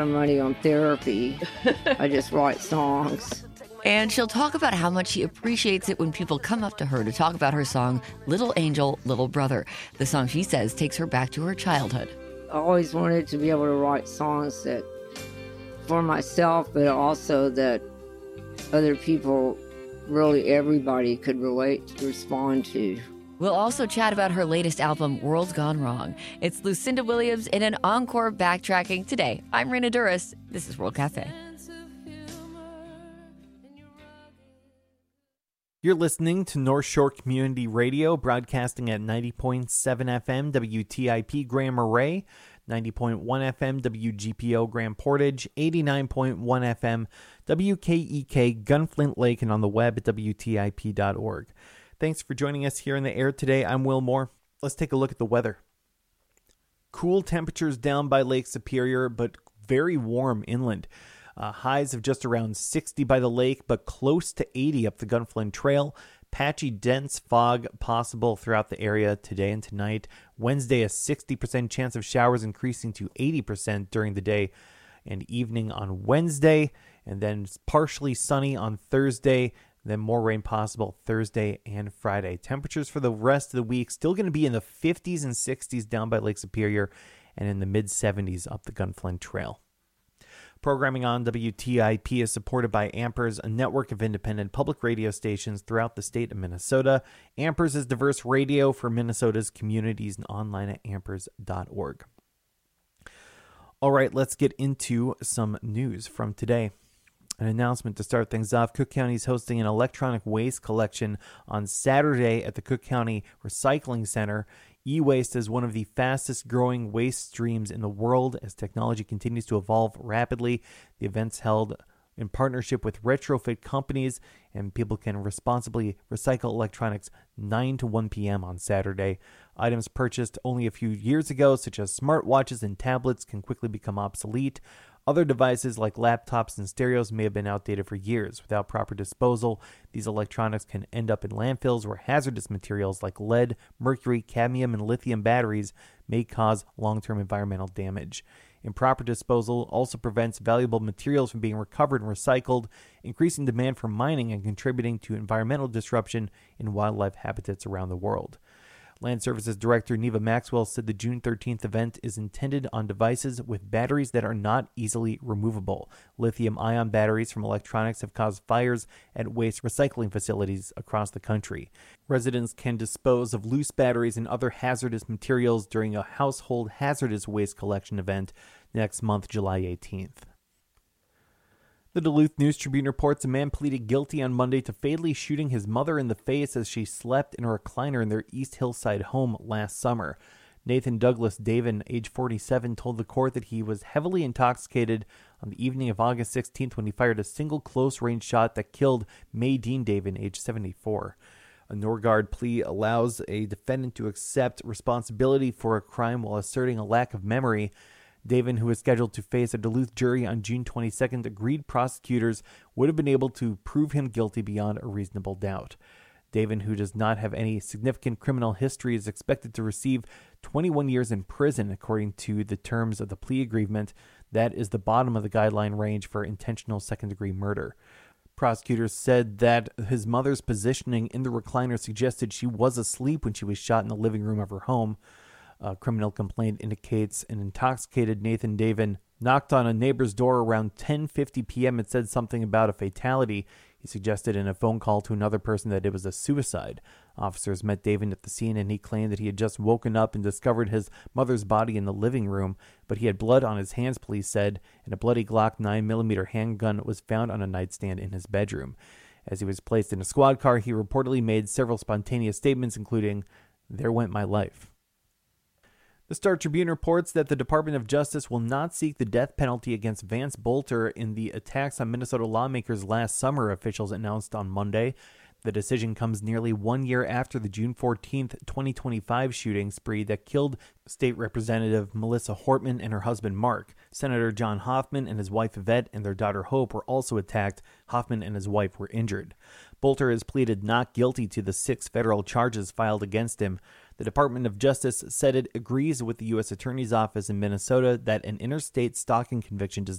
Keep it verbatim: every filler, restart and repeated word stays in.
money on therapy. I just write songs. And she'll talk about how much she appreciates it when people come up to her to talk about her song, Little Angel, Little Brother. The song, she says, takes her back to her childhood. I always wanted to be able to write songs that for myself, but also that other people, really everybody, could relate, respond to. We'll also chat about her latest album, World's Gone Wrong. It's Lucinda Williams in an encore backtracking today. I'm Rena Duras. This is World Cafe. You're listening to North Shore Community Radio, broadcasting at ninety point seven F M W T I P Grand Marais, ninety point one F M W G P O Grand Portage, eighty-nine point one F M W K E K Gunflint Lake, and on the web at W T I P dot org. Thanks for joining us here in the air today. I'm Will Moore. Let's take a look at the weather. Cool temperatures down by Lake Superior, but very warm inland. Uh, highs of just around sixty by the lake, but close to eighty up the Gunflint Trail. Patchy, dense fog possible throughout the area today and tonight. Wednesday, a sixty percent chance of showers, increasing to eighty percent during the day and evening on Wednesday. And then partially sunny on Thursday. Then more rain possible Thursday and Friday. Temperatures for the rest of the week still going to be in the fifties and sixties down by Lake Superior and in the mid seventies up the Gunflint Trail. Programming on W T I P is supported by Ampers, a network of independent public radio stations throughout the state of Minnesota. Ampers is diverse radio for Minnesota's communities and online at ampers dot org. All right, let's get into some news from today. An announcement to start things off. Cook County is hosting an electronic waste collection on Saturday at the Cook County Recycling Center. E-waste is one of the fastest growing waste streams in the world as technology continues to evolve rapidly. The event's held in partnership with retrofit companies, and people can responsibly recycle electronics nine to one p.m. on Saturday. Items purchased only a few years ago, such as smartwatches and tablets, can quickly become obsolete. Other devices like laptops and stereos may have been outdated for years. Without proper disposal, these electronics can end up in landfills where hazardous materials like lead, mercury, cadmium, and lithium batteries may cause long-term environmental damage. Improper disposal also prevents valuable materials from being recovered and recycled, increasing demand for mining and contributing to environmental disruption in wildlife habitats around the world. Land Services Director Neva Maxwell said the June thirteenth event is intended on devices with batteries that are not easily removable. Lithium-ion batteries from electronics have caused fires at waste recycling facilities across the country. Residents can dispose of loose batteries and other hazardous materials during a household hazardous waste collection event next month, July eighteenth. The Duluth News-Tribune reports a man pleaded guilty on Monday to fatally shooting his mother in the face as she slept in a recliner in their East Hillside home last summer. Nathan Douglas Davin, age forty-seven, told the court that he was heavily intoxicated on the evening of August sixteenth when he fired a single close-range shot that killed May Dean Davin, age seventy-four. A Norgard plea allows a defendant to accept responsibility for a crime while asserting a lack of memory. Davin, who is scheduled to face a Duluth jury on June twenty-second, agreed prosecutors would have been able to prove him guilty beyond a reasonable doubt. Davin, who does not have any significant criminal history, is expected to receive twenty-one years in prison, according to the terms of the plea agreement. That is the bottom of the guideline range for intentional second-degree murder. Prosecutors said that his mother's positioning in the recliner suggested she was asleep when she was shot in the living room of her home. A criminal complaint indicates an intoxicated Nathan Davin knocked on a neighbor's door around ten fifty p.m. and said something about a fatality. He suggested in a phone call to another person that it was a suicide. Officers met Davin at the scene, and he claimed that he had just woken up and discovered his mother's body in the living room, but he had blood on his hands, police said, and a bloody Glock nine millimeter handgun was found on a nightstand in his bedroom. As he was placed in a squad car, he reportedly made several spontaneous statements, including, "There went my life." The Star Tribune reports that the Department of Justice will not seek the death penalty against Vance Bolter in the attacks on Minnesota lawmakers last summer, officials announced on Monday. The decision comes nearly one year after the June fourteenth, twenty twenty-five shooting spree that killed State Representative Melissa Hortman and her husband Mark. Senator John Hoffman and his wife Yvette and their daughter Hope were also attacked. Hoffman and his wife were injured. Bolter has pleaded not guilty to the six federal charges filed against him. The Department of Justice said it agrees with the U S Attorney's Office in Minnesota that an interstate stalking conviction does